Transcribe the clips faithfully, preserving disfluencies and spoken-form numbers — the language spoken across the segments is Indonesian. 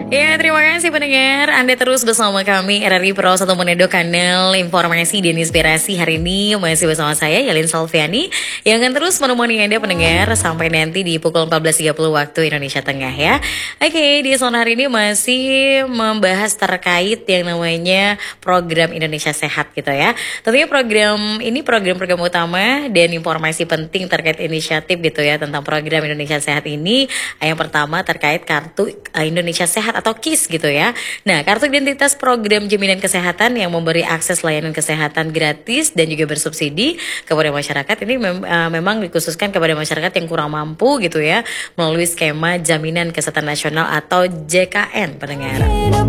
Ya, terima kasih pendengar. Anda terus bersama kami R R I Pro satu Manado, kanal informasi dan inspirasi. Hari ini masih bersama saya Yalin Salviani yang akan terus menemani Anda pendengar sampai nanti di pukul empat belas tiga puluh waktu Indonesia Tengah ya. Oke, di Zona hari ini masih membahas terkait yang namanya program Indonesia Sehat gitu ya. Tentunya program ini program-program utama dan informasi penting terkait inisiatif gitu ya tentang program Indonesia Sehat ini. Yang pertama terkait kartu Indonesia Sehat atau KIS gitu ya. Nah, kartu identitas program jaminan kesehatan yang memberi akses layanan kesehatan gratis dan juga bersubsidi kepada masyarakat ini mem uh, memang dikhususkan kepada masyarakat yang kurang mampu gitu ya melalui skema jaminan kesehatan nasional atau J K N pendengar.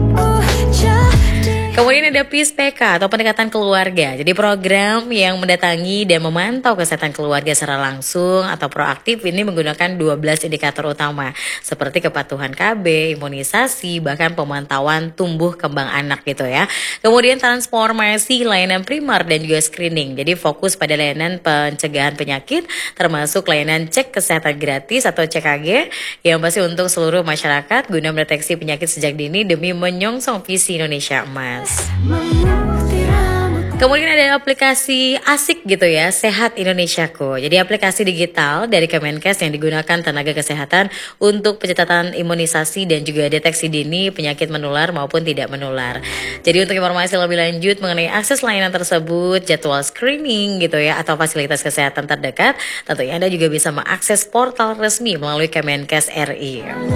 Kemudian ada P I S P K atau pendekatan keluarga. Jadi program yang mendatangi dan memantau kesehatan keluarga secara langsung atau proaktif ini menggunakan dua belas indikator utama seperti kepatuhan K B, imunisasi, bahkan pemantauan tumbuh kembang anak gitu ya. Kemudian transformasi layanan primer dan juga screening. Jadi fokus pada layanan pencegahan penyakit termasuk layanan cek kesehatan gratis atau C K G yang pasti untuk seluruh masyarakat guna mendeteksi penyakit sejak dini demi menyongsong visi Indonesia Emas. Kemudian ada aplikasi asik gitu ya, Sehat Indonesiaku. Jadi aplikasi digital dari Kemenkes yang digunakan tenaga kesehatan untuk pencatatan imunisasi dan juga deteksi dini penyakit menular maupun tidak menular. Jadi untuk informasi lebih lanjut mengenai akses layanan tersebut, jadwal screening gitu ya, atau fasilitas kesehatan terdekat, tentunya Anda juga bisa mengakses portal resmi melalui Kemenkes R I.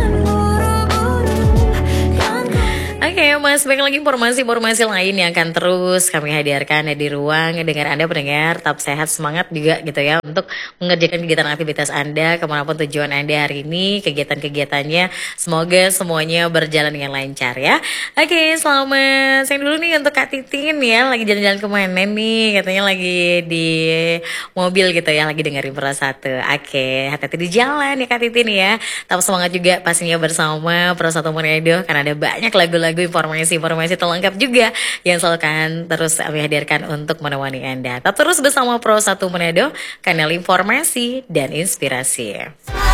Oke, okay, Mas, banyak lagi informasi-informasi lain yang akan terus kami hadirkan di ruang dengar Anda pendengar. Tetap sehat, semangat juga gitu ya untuk mengerjakan kegiatan aktivitas Anda kemanapun tujuan Anda hari ini, kegiatan-kegiatannya. Semoga semuanya berjalan dengan lancar ya. Oke, okay, selamat siang dulu nih untuk Kak Titin ya, lagi jalan-jalan kemana nih? Katanya lagi di mobil gitu ya, lagi dengerin Pro satu. Oke, okay, hati-hati di jalan ya Kak Titin ya. Tetap semangat juga pastinya bersama Pro satu Manado karena ada banyak lagu-lagu informasi-informasi terlengkap juga yang selalu akan terus kami hadirkan untuk menemani Anda. Tetap terus bersama Pro satu Manado, kanal informasi dan inspirasi.